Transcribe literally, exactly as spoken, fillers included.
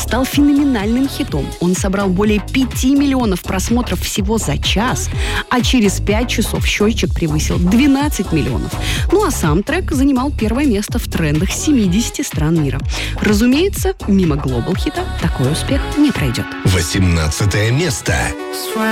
стал феноменальным хитом. Он собрал более пяти миллионов просмотров всего за час, а через пять часов счетчик превысил двенадцать миллионов. Ну а сам трек занимал первое место в трендах семидесяти стран мира. Разумеется, мимо глобал-хита такой успех не пройдет. восемнадцатое место.